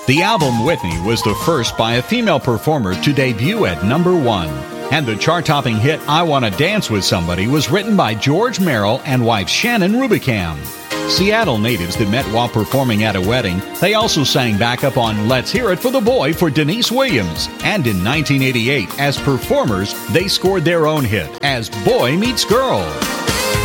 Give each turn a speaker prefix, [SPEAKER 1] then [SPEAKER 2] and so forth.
[SPEAKER 1] The album Whitney was the first by a female performer to debut at #1. And the chart-topping hit I Wanna Dance With Somebody was written by George Merrill and wife Shannon Rubicam. Seattle natives that met while performing at a wedding, they also sang backup on Let's Hear It for the Boy for Denise Williams. And in 1988, as performers, they scored their own hit as Boy Meets Girl.